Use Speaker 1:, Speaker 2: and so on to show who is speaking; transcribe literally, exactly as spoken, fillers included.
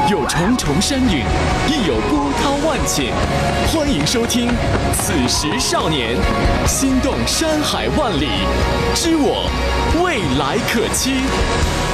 Speaker 1: 有重重山岭，亦有波涛万顷。欢迎收听《此时少年》，心动山海万里，知我未来可期。